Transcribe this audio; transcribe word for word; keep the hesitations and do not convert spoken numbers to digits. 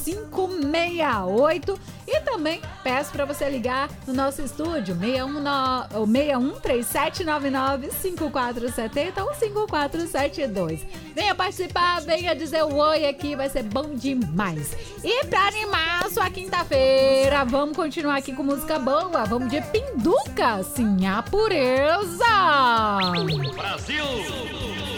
cinco seis oito. E também peço para você ligar no nosso estúdio seis um três sete nove nove cinco quatro sete zero ou cinco quatro sete dois. Venha participar, venha dizer o oi aqui, vai ser bom demais. E para animar a sua quinta-feira, vamos continuar aqui com música boa. Vamos de Pinduca, sim, a pureza. Brasil!